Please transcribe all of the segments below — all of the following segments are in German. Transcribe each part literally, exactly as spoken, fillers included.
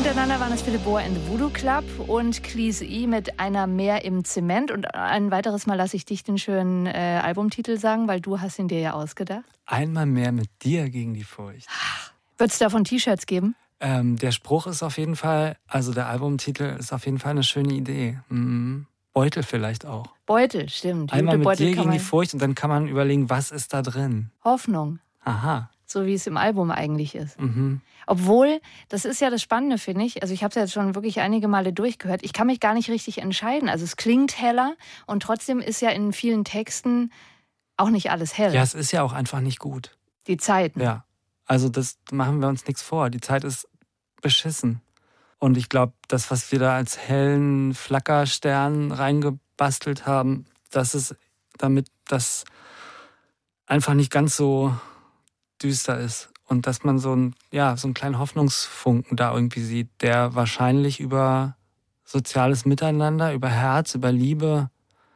hintereinander waren es Philipp Bohr and the Voodoo Club und Cleese E mit Einer mehr im Zement. Und ein weiteres Mal lasse ich dich den schönen äh, Albumtitel sagen, weil du hast ihn dir ja ausgedacht. Einmal mehr mit dir gegen die Furcht. Wird es davon T-Shirts geben? Ähm, der Spruch ist auf jeden Fall, also der Albumtitel ist auf jeden Fall eine schöne Idee. Mhm. Beutel vielleicht auch. Beutel, stimmt. Einmal mit Beutel dir gegen die Furcht und dann kann man überlegen, was ist da drin? Hoffnung. Aha. So wie es im Album eigentlich ist. Mhm. Obwohl, das ist ja das Spannende, finde ich. Also ich habe es jetzt schon wirklich einige Male durchgehört. Ich kann mich gar nicht richtig entscheiden. Also es klingt heller und trotzdem ist ja in vielen Texten auch nicht alles hell. Ja, es ist ja auch einfach nicht gut. Die Zeiten. Ja, also das machen wir uns nichts vor. Die Zeit ist beschissen. Und ich glaube, das, was wir da als hellen Flackerstern reingebastelt haben, das ist damit das einfach nicht ganz so düster ist. Und dass man so, ein, ja, so einen kleinen Hoffnungsfunken da irgendwie sieht, der wahrscheinlich über soziales Miteinander, über Herz, über Liebe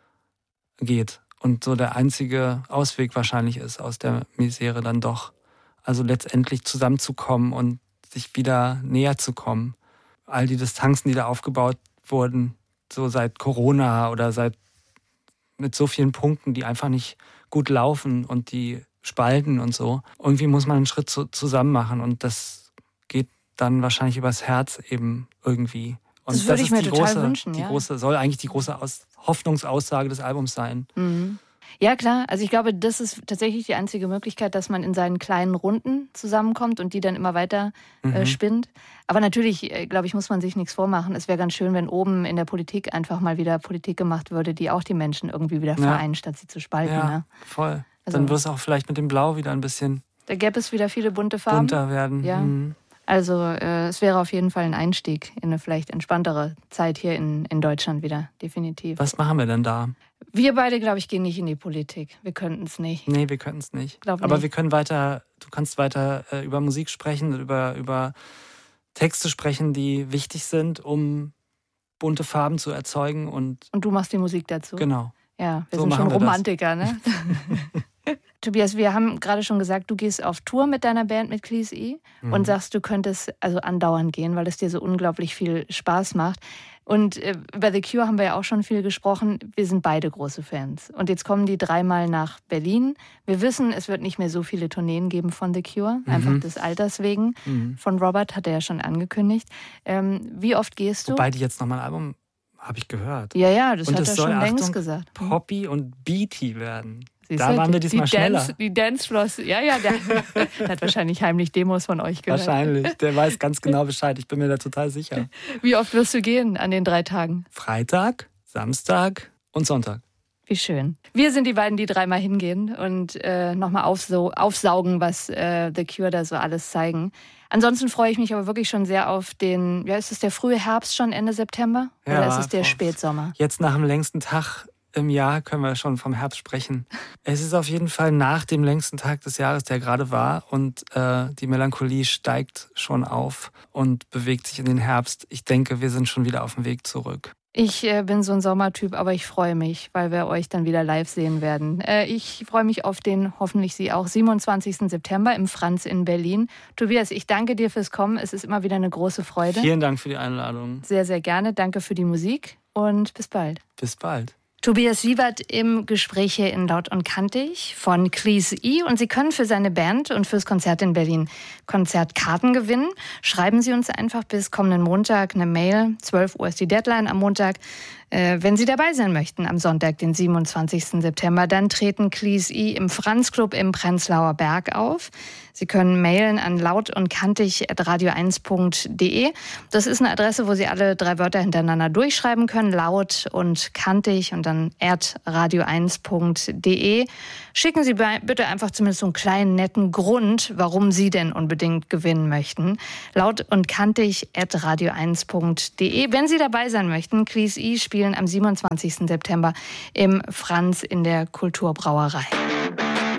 geht. Und so der einzige Ausweg wahrscheinlich ist, aus der Misere dann doch. Also letztendlich zusammenzukommen und sich wieder näher zu kommen. All die Distanzen, die da aufgebaut wurden, so seit Corona oder seit mit so vielen Punkten, die einfach nicht gut laufen und die spalten und so. Irgendwie muss man einen Schritt zu, zusammen machen und das geht dann wahrscheinlich übers Herz eben irgendwie. Und das würde ich mir die total große, wünschen. Die ja. große, soll eigentlich die große Aus- Hoffnungsaussage des Albums sein. Mhm. Ja, klar. Also ich glaube, das ist tatsächlich die einzige Möglichkeit, dass man in seinen kleinen Runden zusammenkommt und die dann immer weiter äh, Mhm. spinnt. Aber natürlich, äh, glaube ich, muss man sich nichts vormachen. Es wäre ganz schön, wenn oben in der Politik einfach mal wieder Politik gemacht würde, die auch die Menschen irgendwie wieder Ja. vereint, statt sie zu spalten. Ja, Ne? voll. Also- Dann wird es auch vielleicht mit dem Blau wieder ein bisschen Da gäbe es wieder viele bunte Farben. bunter werden. Ja. Mhm. Also äh, es wäre auf jeden Fall ein Einstieg in eine vielleicht entspanntere Zeit hier in, in Deutschland wieder, definitiv. Was machen wir denn da? Wir beide, glaube ich, gehen nicht in die Politik. Wir könnten es nicht. Nee, wir können es nicht. Glaub Aber nicht. wir können weiter, du kannst weiter äh, über Musik sprechen, über, über Texte sprechen, die wichtig sind, um bunte Farben zu erzeugen. Und Und du machst die Musik dazu. genau. Ja, wir So sind machen schon wir das. Romantiker, ne? Tobias, wir haben gerade schon gesagt, du gehst auf Tour mit deiner Band, mit Cleese E. Mhm. Und sagst, du könntest also andauernd gehen, weil es dir so unglaublich viel Spaß macht. Und äh, über The Cure haben wir ja auch schon viel gesprochen. Wir sind beide große Fans. Und jetzt kommen die dreimal nach Berlin. Wir wissen, es wird nicht mehr so viele Tourneen geben von The Cure, Mhm. einfach des Alters wegen. Mhm. Von Robert hat er ja schon angekündigt. Ähm, wie oft gehst du? Wobei die jetzt nochmal ein Album, habe ich gehört. ja, ja, das Und hat es er soll, schon längst Achtung, gesagt. Poppy und Beaty werden. Siehst Da du, waren wir die- diesmal die schneller. Dance, die Dancefloss, ja, ja, der, der hat wahrscheinlich heimlich Demos von euch gehört. Wahrscheinlich. Der weiß ganz genau Bescheid. Ich bin mir da total sicher. Wie oft wirst du gehen an den drei Tagen? Freitag, Samstag und Sonntag. Wie schön. Wir sind die beiden, die dreimal hingehen und äh, nochmal aufsau aufsaugen, was äh, The Cure da so alles zeigen. Ansonsten freue ich mich aber wirklich schon sehr auf den, ja, ist es der frühe Herbst schon, Ende September? Ja, Oder ist es der vor- Spätsommer? Jetzt nach dem längsten Tag im Jahr können wir schon vom Herbst sprechen. Es ist auf jeden Fall nach dem längsten Tag des Jahres, der gerade war. Und äh, die Melancholie steigt schon auf und bewegt sich in den Herbst. Ich denke, wir sind schon wieder auf dem Weg zurück. Ich äh, bin so ein Sommertyp, aber ich freue mich, weil wir euch dann wieder live sehen werden. Äh, ich freue mich auf den, hoffentlich Sie auch, siebenundzwanzigsten September im Franz in Berlin. Tobias, ich danke dir fürs Kommen. Es ist immer wieder eine große Freude. Vielen Dank für die Einladung. Sehr, sehr gerne. Danke für die Musik und bis bald. Bis bald. Tobias Siebert im Gespräch hier in Laut und Kantig von Cleese E. Und Sie können für seine Band und fürs Konzert in Berlin Konzertkarten gewinnen. Schreiben Sie uns einfach bis kommenden Montag eine Mail. zwölf Uhr ist die Deadline am Montag. Äh, wenn Sie dabei sein möchten am Sonntag, den siebenundzwanzigsten September, dann treten Cleese E. im Franz Club im Prenzlauer Berg auf. Sie können mailen an laut und kantig at radio eins punkt de. Das ist eine Adresse, wo Sie alle drei Wörter hintereinander durchschreiben können. Laut und kantig und dann at radio eins punkt de. Schicken Sie bitte einfach zumindest so einen kleinen netten Grund, warum Sie denn unbedingt gewinnen möchten. Laut und kantig at radio eins punkt de. Wenn Sie dabei sein möchten, Cleese E. spielen am siebenundzwanzigsten September im Franz in der Kulturbrauerei.